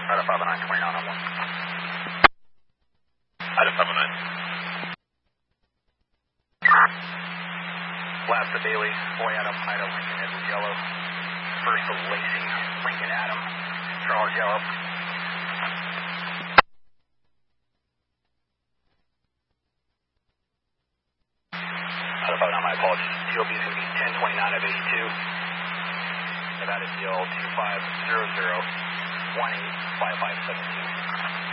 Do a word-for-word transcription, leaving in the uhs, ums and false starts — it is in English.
Out of five nine, twenty-nine on one. Out of five nine. Last to Bailey, boy Adam, Ida, Lincoln, Edward Yellow. First to Lacey, Lincoln, Adam, Charles Yellow. Out of five nine, my apologies. T O B is going to be ten twenty-nine of eighty-two. Nevada D L two five zero zero one eight five five seven two.